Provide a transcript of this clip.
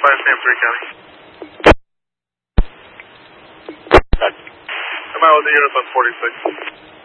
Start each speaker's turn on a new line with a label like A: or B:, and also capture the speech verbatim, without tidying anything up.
A: five, Sam three County.
B: That,
A: Am I with the unit bus forty-six?